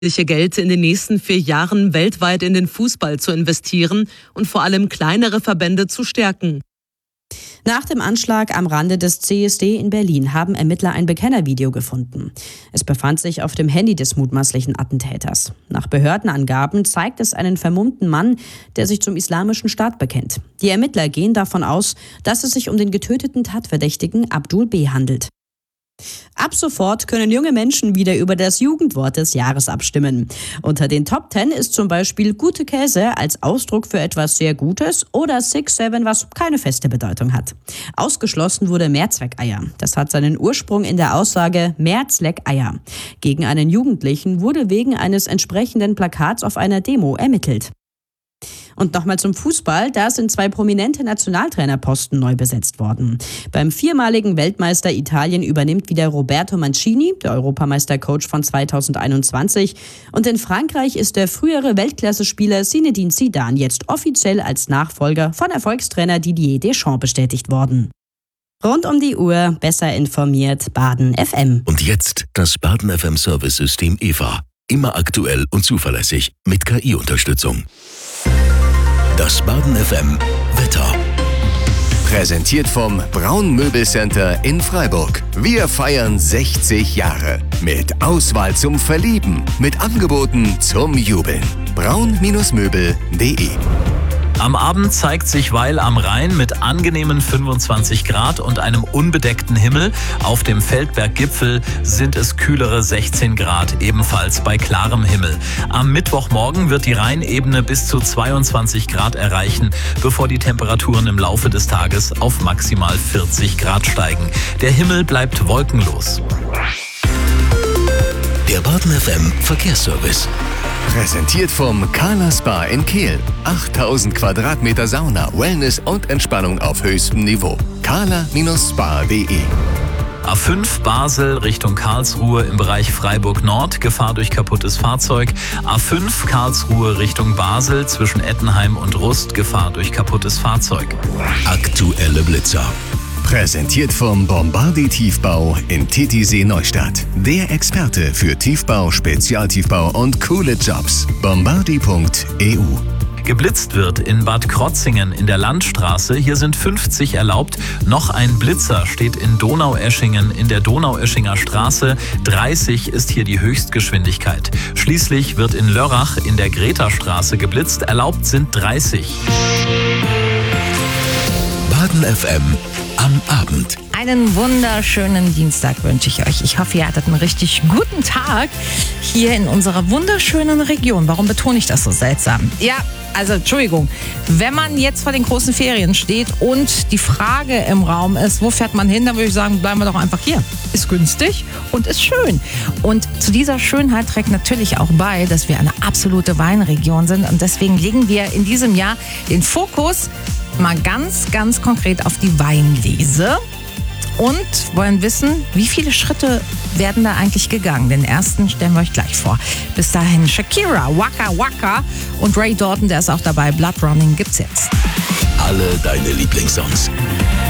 Geld in den nächsten 4 Jahren weltweit in den Fußball zu investieren und vor allem kleinere Verbände zu stärken. Nach dem Anschlag am Rande des CSD in Berlin haben Ermittler ein Bekennervideo gefunden. Es befand sich auf dem Handy des mutmaßlichen Attentäters. Nach Behördenangaben zeigt es einen vermummten Mann, der sich zum Islamischen Staat bekennt. Die Ermittler gehen davon aus, dass es sich um den getöteten Tatverdächtigen Abdul B. handelt. Ab sofort können junge Menschen wieder über das Jugendwort des Jahres abstimmen. Unter den Top 10 ist zum Beispiel gute Käse als Ausdruck für etwas sehr Gutes oder 6-7, was keine feste Bedeutung hat. Ausgeschlossen wurde Mehrzweckeier. Das hat seinen Ursprung in der Aussage Mehrzweckeier. Gegen einen Jugendlichen wurde wegen eines entsprechenden Plakats auf einer Demo ermittelt. Und nochmal zum Fußball, da sind 2 prominente Nationaltrainerposten neu besetzt worden. Beim 4-maligen Weltmeister Italien übernimmt wieder Roberto Mancini, der Europameistercoach von 2021. Und in Frankreich ist der frühere Weltklasse-Spieler Zinedine Zidane jetzt offiziell als Nachfolger von Erfolgstrainer Didier Deschamps bestätigt worden. Rund um die Uhr, besser informiert, Baden FM. Und jetzt das Baden FM Service-System EVA. Immer aktuell und zuverlässig mit KI-Unterstützung. Das Baden FM Wetter. Präsentiert vom Braun Möbelcenter in Freiburg. Wir feiern 60 Jahre. Mit Auswahl zum Verlieben. Mit Angeboten zum Jubeln. braun-möbel.de. Am Abend zeigt sich Weil am Rhein mit angenehmen 25 Grad und einem unbedeckten Himmel. Auf dem Feldberggipfel sind es kühlere 16 Grad, ebenfalls bei klarem Himmel. Am Mittwochmorgen wird die Rheinebene bis zu 22 Grad erreichen, bevor die Temperaturen im Laufe des Tages auf maximal 40 Grad steigen. Der Himmel bleibt wolkenlos. Der Baden FM Verkehrsservice. Präsentiert vom Carla Spa in Kehl. 8000 Quadratmeter Sauna, Wellness und Entspannung auf höchstem Niveau. carla-spa.de. A5 Basel Richtung Karlsruhe im Bereich Freiburg Nord, Gefahr durch kaputtes Fahrzeug. A5 Karlsruhe Richtung Basel zwischen Ettenheim und Rust, Gefahr durch kaputtes Fahrzeug. Aktuelle Blitzer. Präsentiert vom Bombardi Tiefbau in Titisee Neustadt. Der Experte für Tiefbau, Spezialtiefbau und coole Jobs. Bombardi.eu. Geblitzt wird in Bad Krotzingen in der Landstraße. Hier sind 50 erlaubt. Noch ein Blitzer steht in Donaueschingen in der Donaueschinger Straße. 30 ist hier die Höchstgeschwindigkeit. Schließlich wird in Lörrach in der Greta-Straße geblitzt. Erlaubt sind 30. Baden FM am Abend. Einen wunderschönen Dienstag wünsche ich euch. Ich hoffe, ihr hattet einen richtig guten Tag hier in unserer wunderschönen Region. Warum betone ich das so seltsam? Ja, also Entschuldigung, wenn man jetzt vor den großen Ferien steht und die Frage im Raum ist, wo fährt man hin, dann würde ich sagen, bleiben wir doch einfach hier. Ist günstig und ist schön. Und zu dieser Schönheit trägt natürlich auch bei, dass wir eine absolute Weinregion sind. Und deswegen legen wir in diesem Jahr den Fokus mal ganz, ganz konkret auf die Weinlese. Und wollen wissen, wie viele Schritte werden da eigentlich gegangen. Den ersten stellen wir euch gleich vor. Bis dahin Shakira, Waka Waka und Ray Dalton, der ist auch dabei. Blood Running gibt's jetzt. Alle deine Lieblingssongs.